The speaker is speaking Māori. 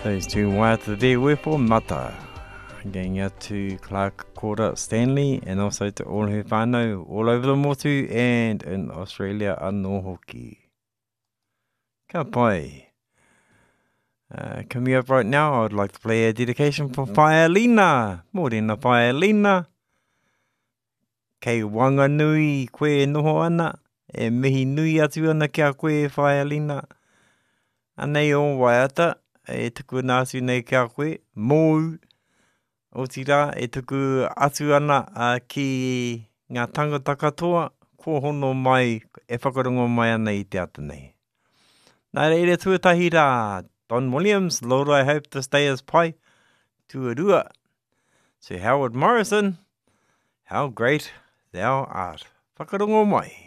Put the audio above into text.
Those two waiata there were for Mata. Going out to Clark Quarter Stanley and also to all her whānau all over the motu and in Australia anō hoki. Ka pai. Coming up right now, I'd like to play a dedication for Whaelina. Mōrena Whaelina. Kei Wanganui koe noho ana. E mihi nui atu ana kia koe Whaelina. Anei o waiata, e tuku nātu nei kia koe. Mōu. O tira, e tuku atu ana ki ngā tangata katoa. Ko hono mai, e whakarongo mai ana I te ata nei. Nā reire tuatahi rā. Don Williams, Lord, I hope this day is pai. Tuarua. To Howard Morrison, how great thou art. Whakarongo mai.